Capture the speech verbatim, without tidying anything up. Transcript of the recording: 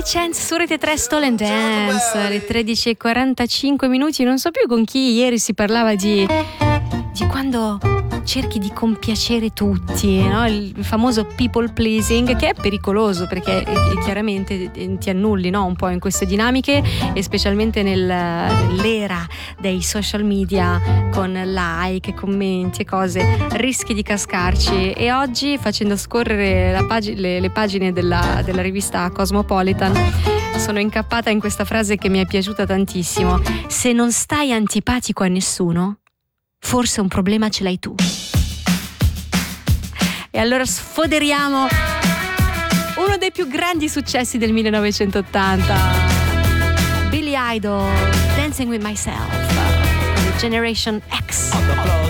Chance su Rete tre Stolen Dance, alle tredici e quarantacinque minuti. Non so più con chi ieri si parlava di, di quando cerchi di compiacere tutti, no? Il famoso people pleasing, che è pericoloso perché chiaramente ti annulli, no? Un po' in queste dinamiche, e specialmente nel, nell'era dei social media con like, commenti e cose, rischi di cascarci. E oggi, facendo scorrere la pag- le, le pagine della, della rivista Cosmopolitan, sono incappata in questa frase che mi è piaciuta tantissimo: se non stai antipatico a nessuno, forse un problema ce l'hai tu. E allora sfoderiamo uno dei più grandi successi del millenovecentottanta, Billy Idol, Dancing with Myself, Generation X.